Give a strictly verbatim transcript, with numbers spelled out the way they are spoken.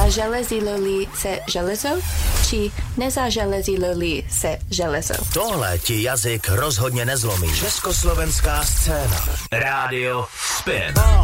Zaželezilo-li se železo, či nezaželezilo-li se železo? Tohle ti jazyk rozhodně nezlomí. Československá scéna. Rádio Spin.